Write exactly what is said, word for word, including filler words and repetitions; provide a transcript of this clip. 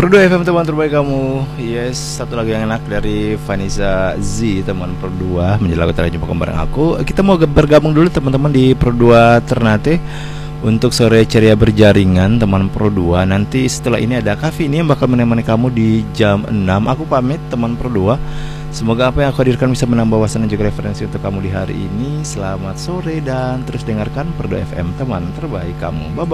Perdu F M teman terbaik kamu. Yes, satu lagu yang enak dari Vanessa Z teman Perdua. Menjelang kita jumpa kembali aku. Kita mau bergabung dulu teman-teman di Perdua Ternate untuk sore ceria berjaringan teman Perdua. Nanti setelah ini ada Kavi ini yang bakal menemani kamu di jam enam. Aku pamit teman Perdua. Semoga apa yang aku hadirkan bisa menambah wawasan dan juga referensi untuk kamu di hari ini. Selamat sore dan terus dengarkan Perdua F M teman terbaik kamu. Bye bye.